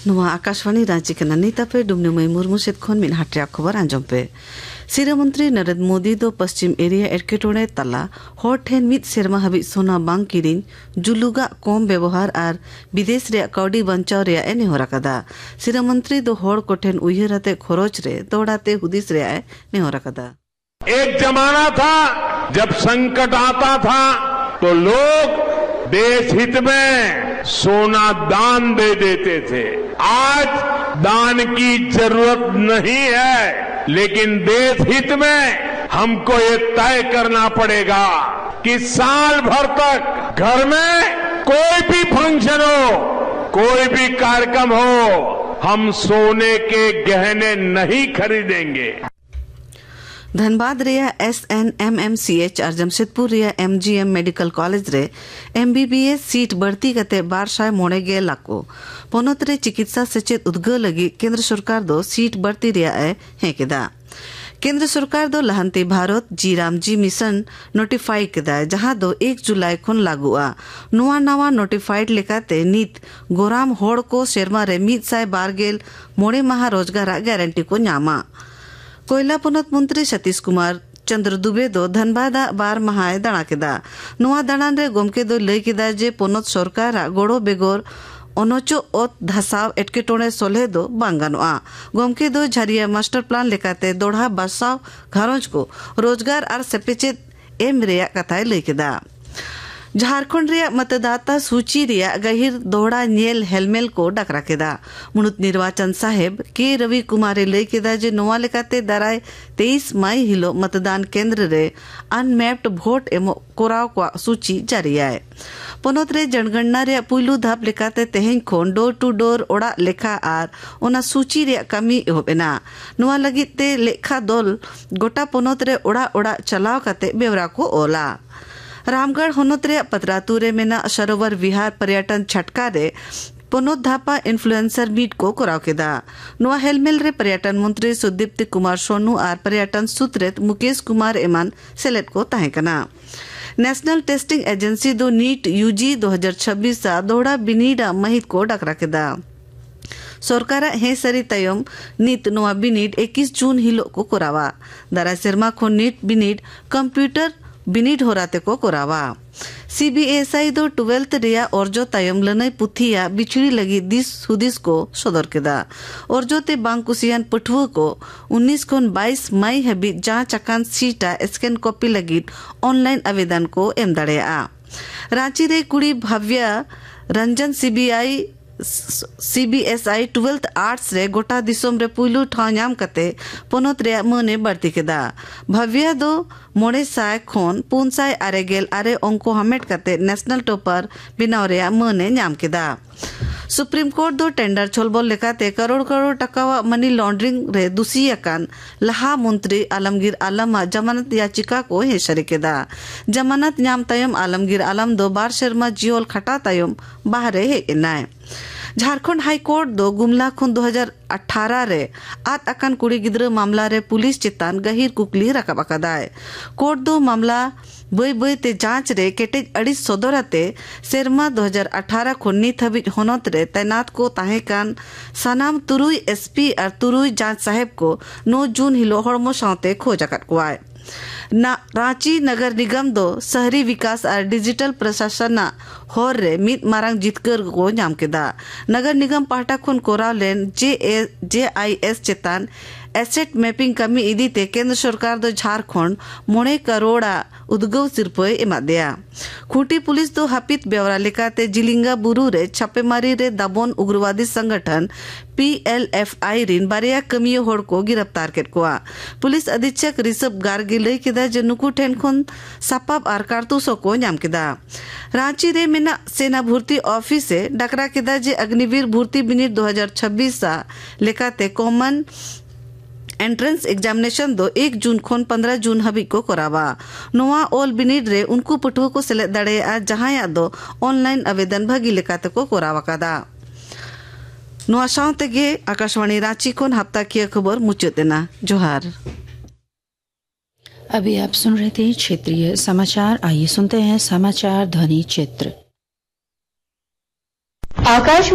नुआ आकाशवाणी रांची के ननीता पे डुमने मई मुर्मू सेत खोन मिन हाट्रिया खबर आंजम पे सिरा मंत्री नरेंद्र मोदी दो पश्चिम एरिया एटकेटोड़े तला हर ठेन मित सेरमा हबी सोना बांग किरिन जुलुगा कम व्यवहार और विदेश रे कौडी बंचाव रे एने होराकदा सिरा मंत्री दो हर कोठेन उयहराते खरोच रे तोड़ाते हुदिस रे ने होराकदा। एक जमाना था जब संकट आता था तो लोग देश हित में सोना दान दे देते थे। आज दान की जरूरत नहीं है, लेकिन देश हित में हमको ये तय करना पड़ेगा कि साल भर तक घर में कोई भी फंक्शन हो, कोई भी कार्यक्रम हो, हम सोने के गहने नहीं खरीदेंगे। धनबाद रिया SNMMCH और जमशेदपुर रिया MGM मेडिकल कॉलेज रे MBBS सीट बढ़ती कते 12 लाखो पोनत रे चिकित्सा सचेत उद्गो लगी केंद्र सरकार दो सीट बढ़ती रिया है केदा। केंद्र सरकार दो लहंती भारत जी रामजी मिशन नोटिफाई केदा जहां दो 1 जुलाई खुन लागुआ नुआ नवा नोटिफाइड लेकाते नीत गोराम होड़ को शेरमा रे 112 मोड़े माह रोजगार गारंटी को न्यामा। कोयला पोनत मंत्री सतीश कुमार चंद्र दुबे दो धनबाद बार महाय दाणा केदा नुआ दाणान रे गोमके दो लई केदा जे पोनत सरकार गोड़ो बेगोर अनोचो ओत धसाव एटकेटोड़े सोले दो बांगानुआ गोमके दो झरिया मास्टर प्लान लेकाते दोढ़ा बसाव घरोज को रोजगार और सेपेचेत एम रेया कथाय लई केदा। झारखंड रिया मतदाता सूची रिया गहिर दोहड़ा नेल हेलमेल को डकरा केदा मुनुत निर्वाचन साहेब के रवि कुमारे लई केदा जे नोवा लेकाते दाराय 23 मई हिलो मतदान केंद्र रे अनमैप्ड वोट एमो कोराव को सूची जारी है। पोनत रे जनगणना रे पुइलू धाप लेकाते तेहें खोन डोर टू डोर ओड़ा लेखा आर ओना सूची रे कमी होबेना नोवा लगिते लेखा दल गोटा पोनत रे ओड़ा ओड़ा चलाव काते बेवरा को ओला। रामगढ़ होनत रे पतरातुरे मेना सरोवर विहार पर्यटन छटका रे पोनोत धापा इन्फ्लुएंसर मीट को कोराव केदा नुआ हेलमेल रे पर्यटन मंत्री सुदीप्ति कुमार सोनू और पर्यटन सूत्रेत मुकेश कुमार एमान सेलेट को ताहे कना। नेशनल टेस्टिंग एजेंसी दो नीट UG 2026 सा दोहड़ा बिनीडा महित को डकरा केदा सरकार हे सरी तयम नीत नुआ बिनीड 21 जून हिलो को कोरावा दारा शर्मा को नीट बिनीड कंप्यूटर बिनीड होराते को कोरावा। CBSI दो 12th रिया औरजो तायम लनई पुथिया बिछड़ी लगी दिस हुदिस को सदर केदा औरजो ते बांकुसियान पठुआ को 19 खोन 22 मई हबी जांच अकान सीटा स्कैन कॉपी लगी ऑनलाइन आवेदन को एम दड़ेया। रांची रे कुड़ी Bhavya Ranjan CBSI 12th arts रे गोटा दिसोम रे पुइलू ठाव नाम कते पोनत रे मने बढ़ती केदा भव्या दो 900 खोन 500 आरे अंको हमेट कते नेशनल टॉपर बिनाव रे मने नाम केदा। सुप्रीम कोर्ट दो टेंडर छोलबोल लेकाते करोड़ टका मनी लॉन्ड्रिंग रे दुसी अकान लहा मंत्री आलमगीर आलम जमानत याचिका को हेसरी केदा जमानत नाम तयम आलमगीर आलम दो 12 शर्मा जियोल खटा तयम बाहरे हे इनाय। झारखंड हाई कोर्ट दो गुमला खुन 2018 रे आत अकान कुड़ी गिद्र मामला रे पुलिस चितान गहीर कुकली रकब अकदाय कोर्ट दो मामला बई बई ते जांच रे केटेज अड़िस सदराते सेरमा 2018 खुन नित हबिज होनत रे तैनात को ताहे कान सनाम तुरुई SP और तुरुई जांच साहेब को 9 जून हिलो हड़मो सावते खोज अकद कुआय। रांची नगर निगम दो शहरी विकास और डिजिटल प्रशासन होर रे मित मारंग जितकर को नाम केदा नगर निगम पाहटा खुन कोराव लेन JIS चेतान एसेट मैपिंग कमी इदी ते केंद्र सरकार दो झारखंड 9 करोड़ उद्गव सिरपय एमा दिया। खूटी पुलिस दो हपित ब्यौरा लेकाते जिलिंगा बुरु रे छापेमारी रे दाबोन उग्रवादी संगठन PLFI रिन बारिया कमियो होड़ को गिरफ्तार केट कोआ। पुलिस अधीक्षक ऋषभ गार्गी लई केदा जे नुकु ठेन खुन सपाब आर कारतूसो को नाम केदा। रांची रे मेना सेना भर्ती ऑफिस से डकरा केदा जे अग्निवीर भर्ती बिनीड 2026 सा लेकाते कॉमन एंट्रेंस एग्जामिनेशन दो 1 जून खोन 15 जून हबी को करावा नोआ ओल बिनीड रे उनको पठुआ को सेलेद दड़े आ जहां दो ऑनलाइन आवेदन भागी लेकाते को करावा कदा। नोआ सावते गे आकाशवाणी रांची खोन हफ्ता की खबर मुचतेना जोहार। अभी आप सुन रहे थे क्षेत्रीय समाचार। आइए सुनते हैं समाचार ध्वनि चित्र। आकाश